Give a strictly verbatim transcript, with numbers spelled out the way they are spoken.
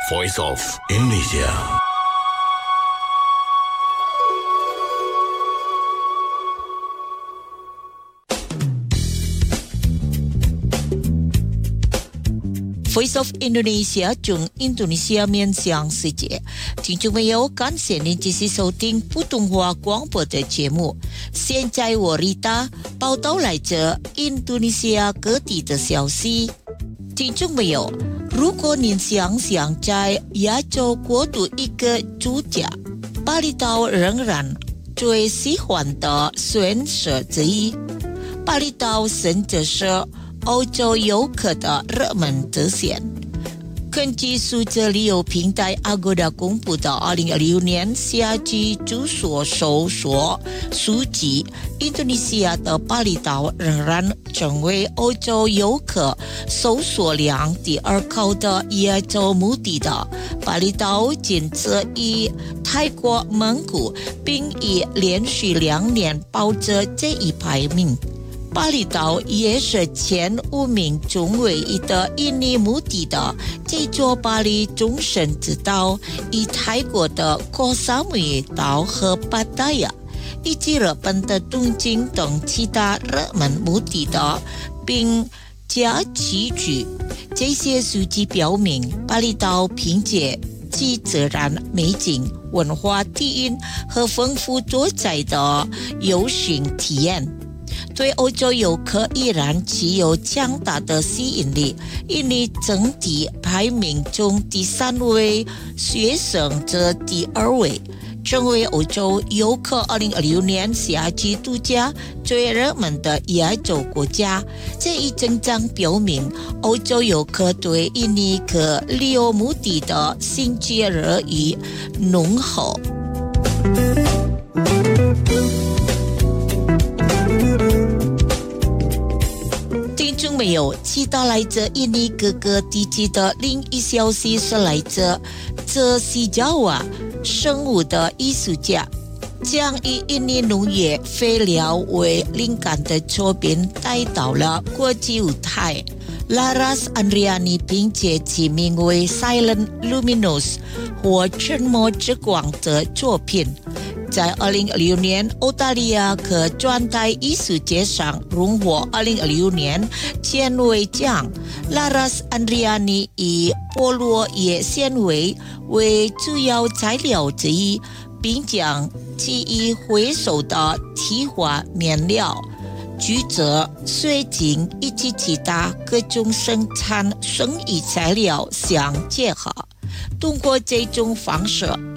Voice of Indonesia. Voice of Indonesia 从印度尼西亚面向世界，听众朋友，感谢您继续收听普通话广播的节目。现在我 Rita 报道来自印度尼西亚各地的消息。听众朋友，如果您想想在亚洲国度一个国家，巴厘岛仍然最喜欢的选择之一。巴厘岛甚至是欧洲游客的热门之选。根据数字旅游平台 Agoda 公布的二零二六年夏季住宿搜索数据，印度尼西亚的巴厘岛仍然成为欧洲游客搜索量第二高的亚洲目的地。巴厘岛仅次于泰国、蒙古，并已连续两年保持这一排名。巴厘岛也是前五名中唯一的印尼目的地。这座巴厘中神之岛与泰国的koh samui岛和芭达雅，以及日本的东京等其他热门目的地并加齐聚。这些数据表明，巴厘岛凭借其自然美景、文化底蕴和丰富多彩的游行体验，对欧洲游客依然具有强大的吸引力。印尼整体排名中第三位，学生则第二位，成为欧洲游客二零二六年夏季度假最热门的亚洲国家。这一增长表明，欧洲游客对印尼各旅游目的的兴趣日益浓厚。没有，其他来自印尼各个地区的另一消息是来自泽西加瓦生物的艺术家，将以印尼农业废料为灵感的作品带到了国际舞台。Laras Andriani 并且其名为 Silent Luminous 或沉默之光的作品，在二零二六年澳大利亚可专代艺术节上荣获二零二六年纤维奖。Laras Andriani 以菠萝叶纤维为主要材料之一，并将其以回收的提花面料、橘子、水晶以及其他各种生产生意材料相结合，通过这种方式